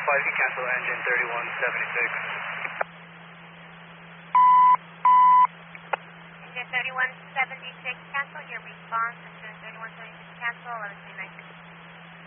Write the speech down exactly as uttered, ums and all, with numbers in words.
five, you can cancel engine thirty-one seventy-six. Engine thirty-one seventy-six, cancel your response. Engine thirty-one seventy-six, cancel eleven three nine six.